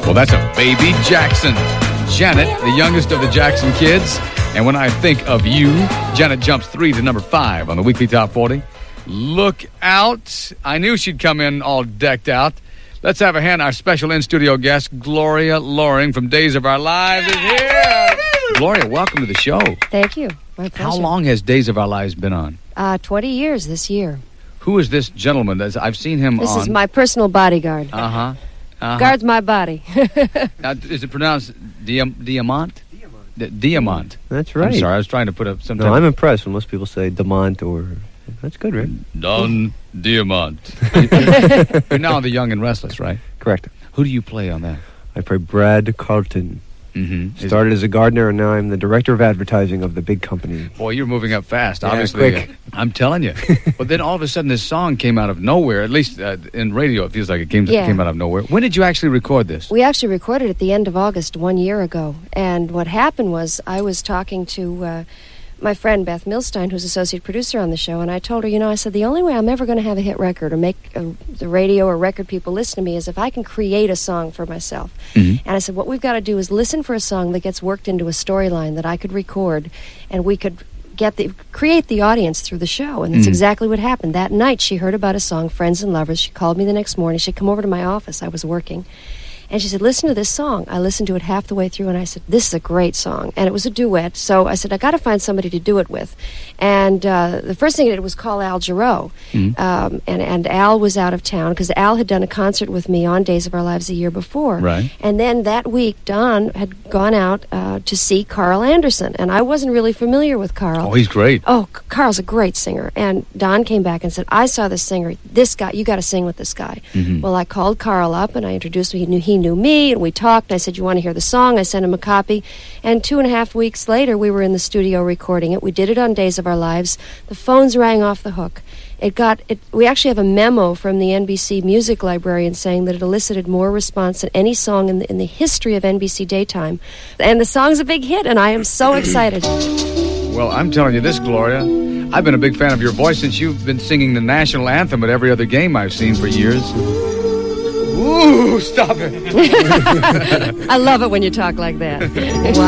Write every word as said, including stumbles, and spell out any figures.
Well, that's a baby Jackson. Janet, the youngest of the Jackson kids. And when I think of you, Janet jumps three to number five on the Weekly Top forty. Look out. I knew she'd come in all decked out. Let's have a hand. Our special in-studio guest, Gloria Loring from Days of Our Lives is here. Gloria, welcome to the show. Thank you. My pleasure. How long has Days of Our Lives been on? Uh, twenty years this year. Who is this gentleman? I've seen him this on... This is my personal bodyguard. Uh-huh. Uh-huh. Guards my body. Now, is it pronounced Diam- Diamant? Diamant. D- Diamant. That's right. I'm sorry, I was trying to put up some... No, I'm impressed when most people say Damont or... That's good, Rick. Don Diamant. You're now on The Young and Restless, right? Correct. Who do you play on that? I play Brad Carlton. Mm-hmm. Started as a gardener, and now I'm the director of advertising of the big company. Boy, you're moving up fast, yeah, obviously. Quick. I'm telling you. But then all of a sudden this song came out of nowhere, at least uh, in radio it feels like it came, yeah. came out of nowhere. When did you actually record this? We actually recorded it at the end of August one year ago. And what happened was I was talking to... Uh, my friend Beth Milstein, who's associate producer on the show, and I told her, you know, I said, the only way I'm ever going to have a hit record or make a, the radio or record people listen to me is if I can create a song for myself. Mm-hmm. And I said, what we've got to do is listen for a song that gets worked into a storyline that I could record, and we could get the create the audience through the show. And that's mm-hmm. exactly what happened. That night, she heard about a song, Friends and Lovers. She called me the next morning. She'd come over to my office. I was working. And she said, listen to this song. I listened to it half the way through, and I said, this is a great song. And it was a duet, so I said, I got to find somebody to do it with. And uh, the first thing I did was call Al Jarreau. Mm-hmm. Um, and, and Al was out of town, because Al had done a concert with me on Days of Our Lives a year before. Right. And then that week, Don had gone out uh, to see Carl Anderson. And I wasn't really familiar with Carl. Oh, he's great. Oh, Carl's a great singer. And Don came back and said, I saw this singer. This guy, you got to sing with this guy. Mm-hmm. Well, I called Carl up, and I introduced him. He knew he knew me, and we talked. I said, you want to hear the song? I sent him a copy, and two and a half weeks later we were in the studio recording it. We did it on Days of Our Lives. The phones rang off the hook. It got it. We actually have a memo from the N B C music librarian saying that it elicited more response than any song in the, in the history of N B C daytime, and the song's a big hit, and I am so excited. Well, I'm telling you this, Gloria, I've been a big fan of your voice since you've been singing the national anthem at every other game I've seen for years. Ooh, stop it. I love it when you talk like that. Wow.